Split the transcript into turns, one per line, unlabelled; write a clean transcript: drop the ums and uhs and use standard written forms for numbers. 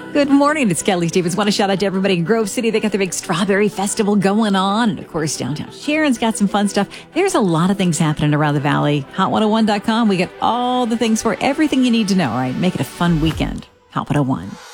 Good morning. It's Kelly Stevens. Want to shout out to everybody in Grove City. They got the big strawberry festival going on. And of course, downtown Sharon's got some fun stuff. There's a lot of things happening around the valley. Hot101.com. We got all the things for everything you need to know. All right. Make it a fun weekend. Hot 101.